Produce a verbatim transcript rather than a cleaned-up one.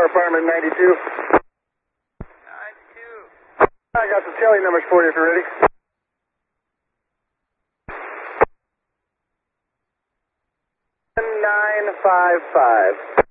Apartment ninety-two. ninety-two. I got some tally numbers for you if you're ready. nine five five.